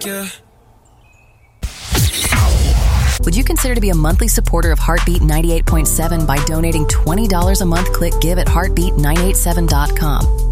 yeah. Would you consider to be a monthly supporter of Heartbeat 98.7 by donating $20 a month? Click give at heartbeat987.com.